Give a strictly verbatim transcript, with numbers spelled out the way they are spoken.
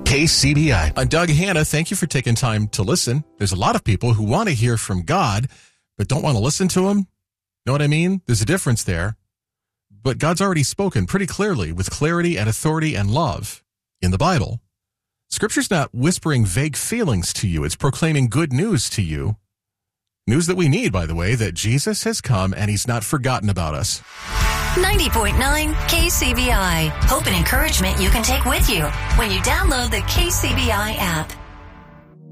K C B I. I'm Doug Hanna. Thank you for taking time to listen. There's a lot of people who want to hear from God, but don't want to listen to him. Know what I mean? There's a difference there. But God's already spoken pretty clearly with clarity and authority and love in the Bible. Scripture's not whispering vague feelings to you. It's proclaiming good news to you. News that we need, by the way, that Jesus has come and he's not forgotten about us. ninety point nine K C B I. Hope and encouragement you can take with you when you download the K C B I app.